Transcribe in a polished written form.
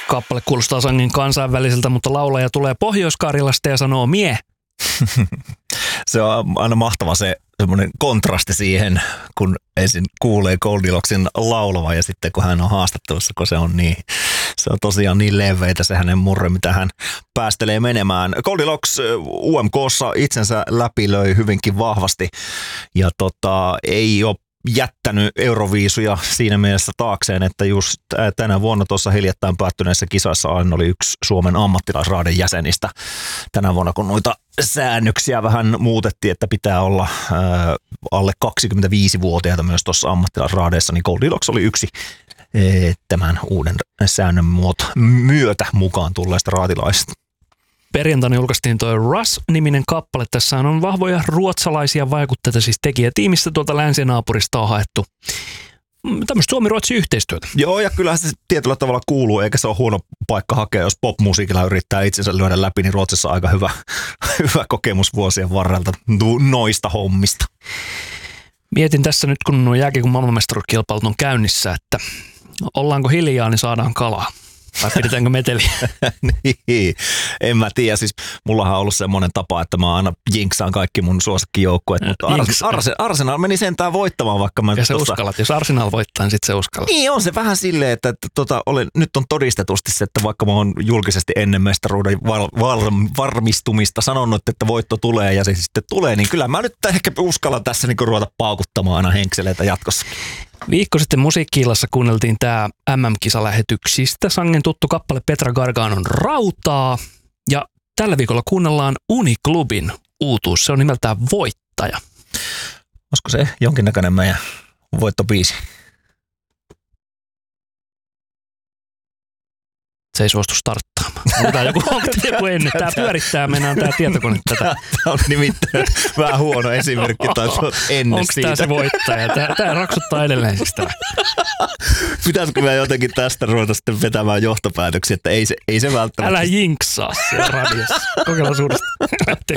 Kappale kuulostaa sangen kansainväliseltä, mutta laulaja tulee Pohjois-Karjalasta ja sanoo mie. Se on aina mahtava se semmoinen kontrasti siihen, kun ensin kuulee Goldilocsin laulava ja sitten kun hän on haastattelussa, kun se on tosiaan niin leveitä se hänen murre, mitä hän päästelee menemään. Goldilocks UMK:ssa itsensä läpilöi hyvinkin vahvasti ja ei ole jättänyt Euroviisuja siinä mielessä taakseen, että just tänä vuonna tuossa hiljattain päättyneissä kisoissa aina oli yksi Suomen ammattilaisraaden jäsenistä. Tänä vuonna, kun noita säännöksiä vähän muutettiin, että pitää olla alle 25-vuotiaita myös tuossa ammattilaisraadeissa, niin Goldilocks oli yksi tämän uuden säännön myötä mukaan tulleista raatilaisista. Perjantaina julkaistiin tuo Rush-niminen kappale. Tässä on vahvoja ruotsalaisia vaikutteita, siis tekijätiimistä tuolta länsinaapurista on haettu tämmöistä Suomi-Ruotsin yhteistyötä. Joo, ja kyllähän se tietyllä tavalla kuuluu, eikä se ole huono paikka hakea, jos popmusiikilla yrittää itsensä lyödä läpi, niin Ruotsissa on aika hyvä kokemus vuosien varrelta noista hommista. Mietin tässä nyt, kun nuo jääkiekon maailmanmestaruuskilpailut on käynnissä, että ollaanko hiljaa, niin saadaan kalaa. Vai pidetäänkö meteliä? Niin, en mä tiedä. Siis mullahan on ollut semmoinen tapa, että mä aina jinksaan kaikki mun suosikkijoukkueet, mutta Arsenal meni sentään voittamaan, vaikka mä... Ja se uskallat, jos Arsenal voittaa, niin sit se uskallat. Niin, on se vähän silleen, että nyt on todistetusti se, että vaikka mä oon julkisesti ennen mestaruuden varmistumista sanonut, että voitto tulee ja se sitten tulee, niin kyllä mä nyt ehkä uskallan tässä niin ruveta paukuttamaan aina henkseleitä jatkossa. Viikko sitten Musiikki-illassa kuunneltiin tämä MM-kisalähetyksistä sangen tuttu kappale Petra Garganon Rautaa. Ja tällä viikolla kuunnellaan Uniklubin uutuus. Se on nimeltään Voittaja. Olisiko se jonkinnäköinen meidän voittobiisi? Se ei suostu starttaamaan. Onko joku ennen? Tämä pyörittää, mennään tämä tietokone tätä. Tämä on nimittäin vähän huono esimerkki tai ennen onko siitä. Onko tämä se voittaja? Tämä raksuttaa edelleen siis tämä. Pitäisikö me jotenkin tästä ruveta sitten vetämään johtopäätöksiä, että ei se välttämättä. Älä jinksaa siellä radiossa. Kokeillaan suuresti.